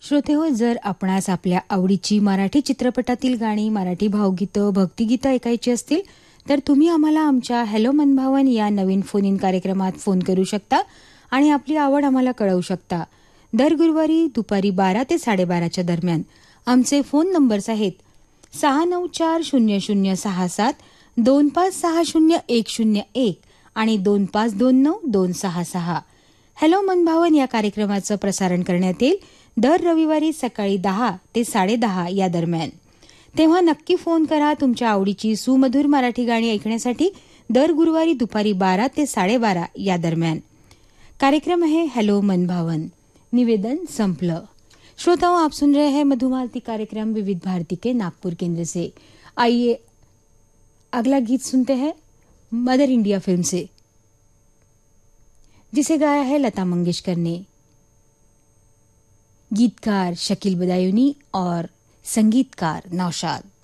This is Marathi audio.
श्रोते हो, जर आपणास आपल्या आवडीची मराठी चित्रपटातील गाणी, मराठी भावगीतं, भक्तिगीतं ऐकायची असतील तर तुम्ही आम्हाला आमच्या हॅलो मनभावन या नवीन फोन इन कार्यक्रमात फोन करू शकता आणि आपली आवड आम्हाला कळवू शकता. दर गुरुवारी दुपारी 12 ते 12:30 दरम्यान आमचे फोन नंबर्स आहेत 6940067, 25600101 आणि 2529-266. हॅलो मनभावन या कार्यक्रमाचं प्रसारण करण्यात येईल दर रविवारी सकाळी 10 ते 10:30 या दरम्यान. तेव्हा नक्की फोन करा तुमच्या आवडीची सुमधुर मराठी गाणी ऐकण्यासाठी दर गुरुवारी दुपारी 12 ते 12:30 या दरम्यान. कार्यक्रम है हेलो मनभावन. निवेदन संपलं. श्रोताओं, आप सुन रहे हैं मधुमालती कार्यक्रम विविध भारती के नागपुर केंद्र से. आइए अगला गीत सुनते हैं मदर इंडिया फिल्म से, जिसे गाया है लता मंगेशकर ने. गीतकार शकील बदायूनी और संगीतकार नौशाद.